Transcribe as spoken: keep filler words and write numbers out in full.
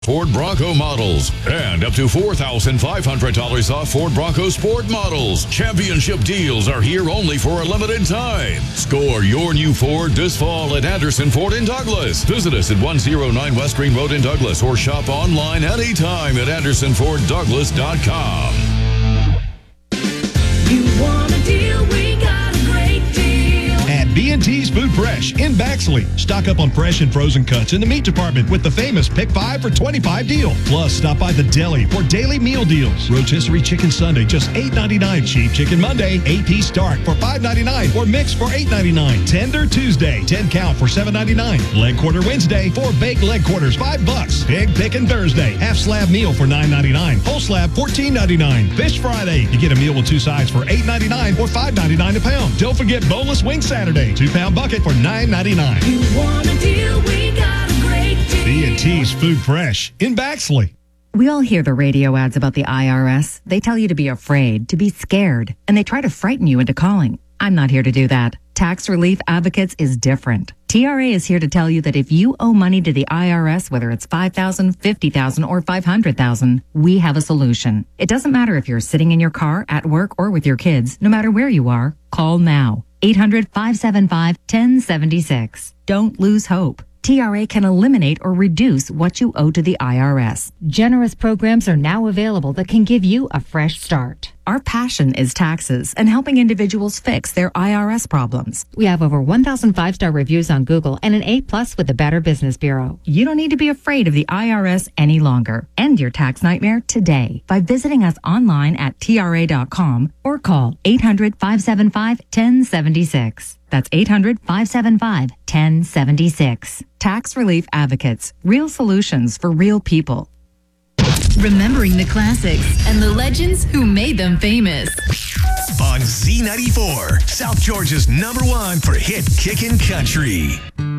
Ford Bronco models and up to four thousand five hundred dollars off Ford Bronco Sport models. Championship deals are here only for a limited time. Score your new Ford this fall at Anderson Ford in Douglas. Visit us at one oh nine West Green Road in Douglas or shop online anytime at anderson ford douglas dot com. You want a deal? We got a great deal. At B and T's Food Fresh in Baxley. Stock up on fresh and frozen cuts in the meat department with the famous Pick five for twenty-five deal. Plus, stop by the deli for daily meal deals. Rotisserie Chicken Sunday, just eight ninety-nine. Cheap Chicken Monday, eight-piece Stark for five ninety-nine or mix for eight ninety-nine. Tender Tuesday, ten count for seven ninety-nine. Leg Quarter Wednesday, four baked leg quarters, five bucks. Pig Pickin' Thursday, half slab meal for nine ninety-nine. Whole slab, fourteen ninety-nine. Fish Friday, you get a meal with two sides for eight ninety-nine or five ninety-nine a pound. Don't forget Boneless Wing Saturday, two-pound bucket for nine ninety-nine. You want a deal? We got a great deal. B and T's Food Fresh in Baxley. We all hear the radio ads about the I R S. They tell you to be afraid, to be scared, and they try to frighten you into calling. I'm not here to do that. Tax Relief Advocates is different. T R A is here to tell you that if you owe money to the I R S, whether it's five thousand dollars, fifty thousand dollars, or five hundred thousand dollars, we have a solution. It doesn't matter if you're sitting in your car, at work, or with your kids. No matter where you are, call now. eight hundred, five seven five, one oh seven six. Don't lose hope. T R A can eliminate or reduce what you owe to the I R S. Generous programs are now available that can give you a fresh start. Our passion is taxes and helping individuals fix their I R S problems. We have over one thousand five-star reviews on Google and an A plus with the Better Business Bureau. You don't need to be afraid of the I R S any longer. End your tax nightmare today by visiting us online at T R A dot com or call eight hundred, five seven five, one oh seven six. That's eight hundred, five seven five, one oh seven six. Tax Relief Advocates. Real solutions for real people. Remembering the classics and the legends who made them famous. On Z ninety-four, South Georgia's number one for hit kickin' country.